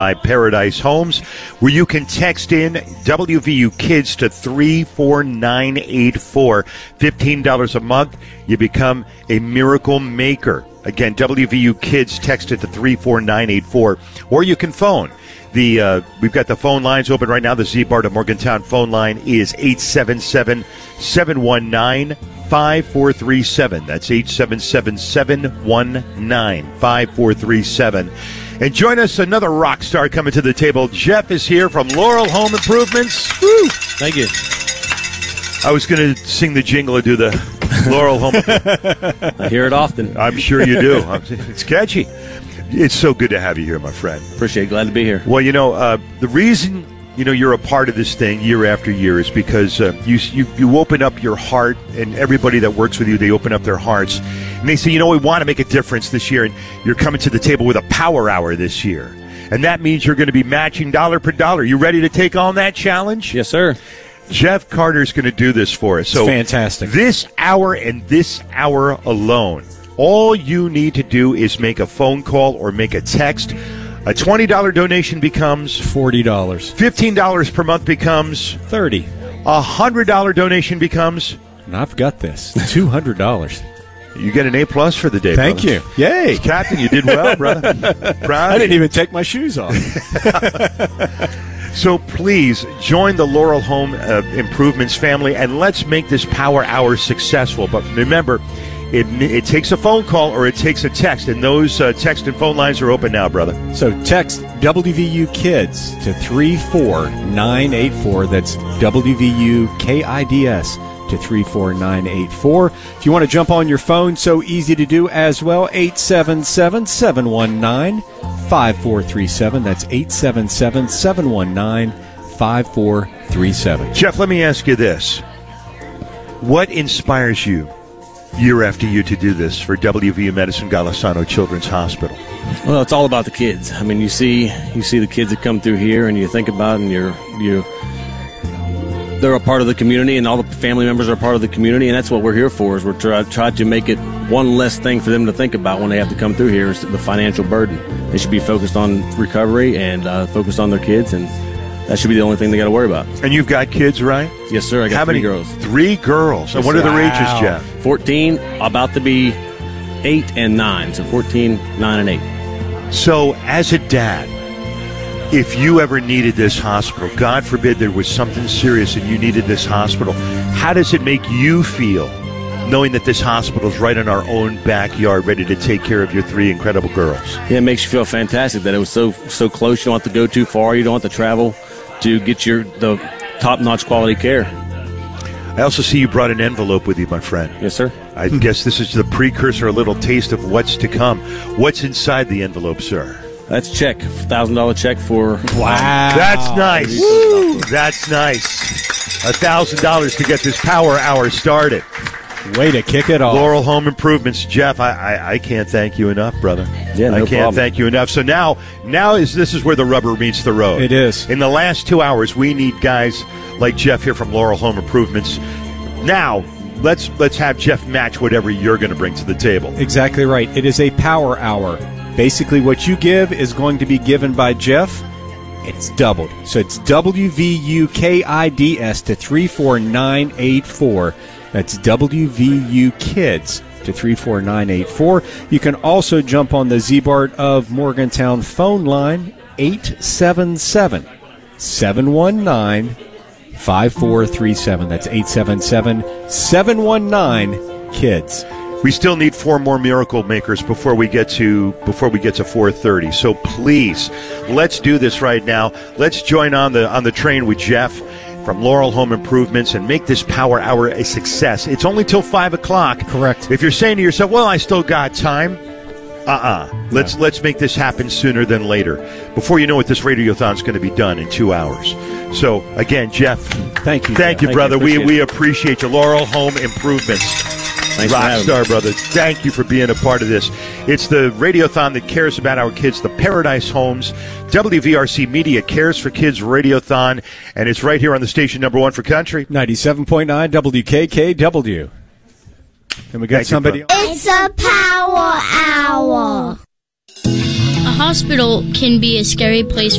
Paradise Homes, where you can text in WVU Kids to 34984. $15 a month. You become a miracle maker. Again, WVU Kids, text it to 34984. Or you can phone. We've got the phone lines open right now. The Z-Bar to Morgantown phone line is 877-719-5437. That's 877-719-5437. And join us, another rock star coming to the table. Jeff is here from Laurel Home Improvements. Woo! Thank you. I was going to sing the jingle or do the Laurel Home Improvements. I hear it often. I'm sure you do. It's catchy. It's so good to have you here, my friend. Appreciate it. Glad to be here. Well, the reason you're a part of this thing year after year is because you open up your heart, and everybody that works with you, they open up their hearts, and they say, we want to make a difference this year, and you're coming to the table with a power hour this year, and that means you're going to be matching dollar per dollar. You ready to take on that challenge? Yes, sir. Jeff Carter's going to do this for us. So fantastic. This hour and this hour alone, all you need to do is make a phone call or make a text. A $20 donation becomes $40. $15 per month becomes $30. A $100 donation becomes, and I've got this, $200. You get an A+ for the day. Thank you. Yay. Captain, you did well, brother. Proud. I didn't even take my shoes off. So please join the Laurel Home Improvements family, and let's make this power hour successful. But remember, it takes a phone call or it takes a text, and those text and phone lines are open now, brother. So text WVU Kids to 34984. That's WVU KIDS to 34984. If you want to jump on your phone, so easy to do as well, 877-719-5437. That's 877-719-5437. Jeff, let me ask you this. What inspires you year after year to do this for WVU Medicine Golisano Children's Hospital? Well, it's all about the kids. I mean, you see the kids that come through here, and you think about it, and they're a part of the community, and all the family members are a part of the community, and that's what we're here for. Is we're trying to make it one less thing for them to think about when they have to come through here is the financial burden. They should be focused on recovery and focused on their kids, and that should be the only thing they got to worry about. And you've got kids, right? Yes, sir. I got three girls. 3 girls. And what are the ages, Jeff? 14, about to be 8 and 9. So 14, 9, and 8. So as a dad, if you ever needed this hospital, God forbid there was something serious and you needed this hospital, how does it make you feel knowing that this hospital is right in our own backyard, ready to take care of your 3 incredible girls? Yeah, it makes you feel fantastic that it was so close. You don't have to go too far. You don't have to travel to get the top-notch quality care. I also see you brought an envelope with you, my friend. Yes, sir. I guess this is the precursor, a little taste of what's to come. What's inside the envelope, sir? That's a check, $1,000 check for... Wow. That's nice. Woo. That's nice. $1,000 to get this power hour started. Way to kick it off. Laurel Home Improvements. Jeff, I can't thank you enough, brother. Yeah, no I can't problem. thank you enough. So now this is where the rubber meets the road. It is. In the last 2 hours, we need guys like Jeff here from Laurel Home Improvements. Now, let's have Jeff match whatever you're going to bring to the table. Exactly right. It is a power hour. Basically, what you give is going to be given by Jeff. It's doubled. So it's WVUKIDS to 34984. That's WVU Kids to 34984. You can also jump on the Z-Bart of Morgantown phone line, 877-719-5437. That's 877-719-KIDS. We still need 4 more miracle makers before we get to 4:30. So please, let's do this right now. Let's join on the train with Jeff from Laurel Home Improvements and make this power hour a success. It's only till 5 o'clock. Correct. If you're saying to yourself, "Well, I still got time," Let's make this happen sooner than later. Before you know it, this radiothon's going to be done in 2 hours. So again, Jeff, thank you, brother. We appreciate you. Laurel Home Improvements. Thanks Rockstar, brother. Thank you for being a part of this. It's the radiothon that cares about our kids, the Paradise Homes. WVRC Media cares for kids radiothon, and it's right here on the station number 1 for country. 97.9 WKKW. And we got somebody. It's a power hour. A hospital can be a scary place